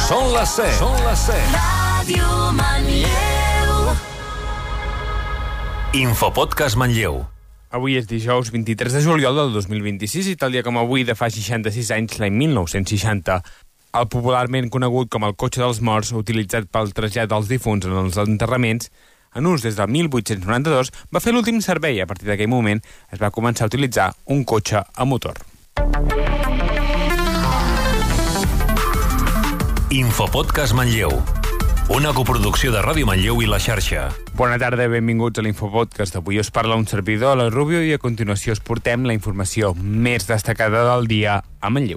Són les 7. Ràdio Manlleu. Infopodcast Manlleu. Avui és dijous 23 de juliol del 2026 i tal dia com avui de fa 66 anys, l'any 1960, el popularment conegut com el cotxe dels morts, utilitzat pel trasllat dels difunts en els enterraments, en ús des del 1892, va fer l'últim servei. A partir d'aquell moment es va començar a utilitzar un cotxe a motor. Infopodcast Manlleu, una coproducció de Ràdio Manlleu i La Xarxa. Bona tarda i benvinguts a l'Infopodcast. Avui us parla un servidor, la Rubio, i a continuació us portem la informació més destacada del dia a Manlleu.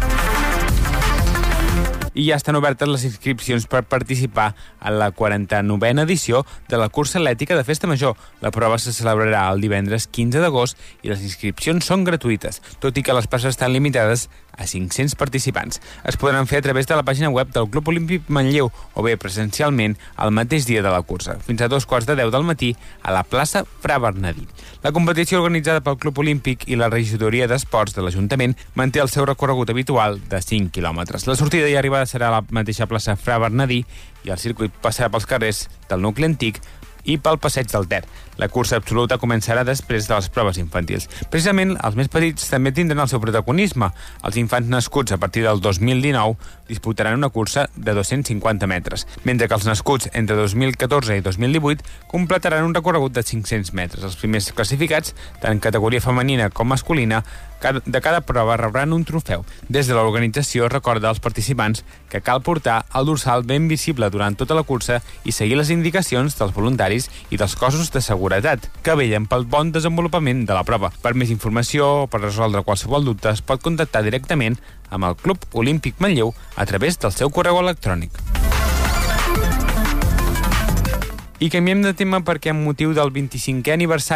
I ja estan obertes les inscripcions per participar en la 49a edició de la cursa atlètica de Festa Major. La prova se celebrarà el divendres 15 d'agost i les inscripcions són gratuïtes, tot i que les places estan limitades a 500 participants. Es podran fer a través de la pàgina web del Club Olímpic Manlleu o bé presencialment el mateix dia de la cursa, fins a 2:15 del matí a la plaça Fra Bernadí. La competició organitzada pel Club Olímpic i la regidoria d'Esports de l'Ajuntament manté el seu recorregut habitual de 5 quilòmetres. La sortida i arribada serà a la mateixa plaça Fra Bernadí i el circuit passarà pels carrers del nucli antic i pel passeig del Ter. La cursa absoluta començarà després de les proves infantils. Precisament, els més petits també tindran el seu protagonisme. Els infants nascuts a partir del 2019 disputaran una cursa de 250 metres, mentre que els nascuts entre 2014 i 2018 completaran un recorregut de 500 metres. Els primers classificats, tant en categoria femenina com masculina, de cada prova rebran un trofeu. Des de l'organització recorda als participants que cal portar el dorsal ben visible durant tota la cursa i seguir les indicacions dels voluntaris i dels cossos de seguretat, que vetllen pel bon desenvolupament de la prova. Per més informació o per resoldre qualsevol dubte es pot contactar directament amb el Club Olímpic Manlleu a través del seu correu electrònic. I canviem de tema perquè amb motiu del 25è aniversari